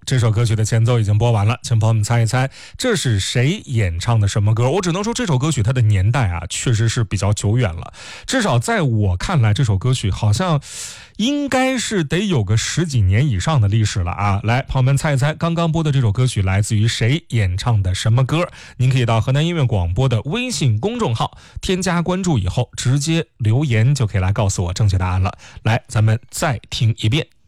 这首歌曲的前奏已经播完了，请朋友们猜一猜这是谁演唱的什么歌。我只能说这首歌曲它的年代啊确实是比较久远了，至少在我看来这首歌曲好像应该是得有个10几年以上的历史了啊！来，朋友们猜一猜，刚刚播的这首歌曲来自于谁演唱的什么歌？您可以到河南音乐广播的微信公众号添加关注以后，直接留言就可以来告诉我正确答案了。来，咱们再听一遍。